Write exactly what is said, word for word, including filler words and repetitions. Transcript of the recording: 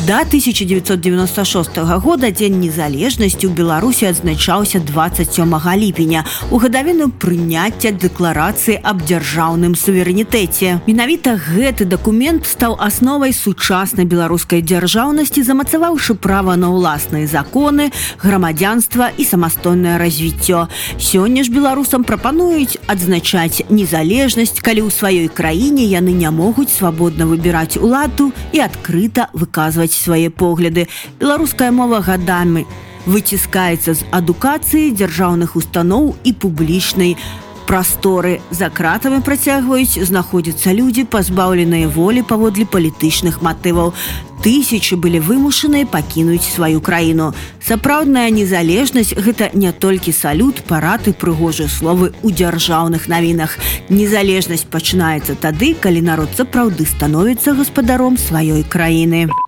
Да тысяча девятьсот девяносто шостага года Дзень незалежнасці ў Беларусі адзначаўся дваццаць сёмага ліпеня у гадавіну прыняцця дэкларацыі аб дзяржаўным суверэнітэце. Менавіта гэты дакумент стаў асновай сучаснай беларускай дзяржаўнасці, замацаваўшы права на ўласныя законы, грамадзянства і самастойнае развіццё. Сёння ж беларусам прапануюць адзначаць незалежнасць, калі ў сваёй краіне яны не могуць свабодна выбіраць уладу і адкрыта выказваць свае погляды. Беларуская мова гадамі выціскаецца з адукацыі, дзяржаўных устаноў і публічнай прасторы. За кратамі працягваюць знаходзіцца людзі, пазбаўленыя волі паводле палітычных матываў. Тысячы былі вымушаныя пакінуць сваю краіну. Сапраўдная незалежнасць – гэта не толькі салют, парад і прыгожыя словы ў дзяржаўных навінах. Незалежнасць пачынаецца тады, калі народ сапраўды становіцца гаспадаром сваёй краіны.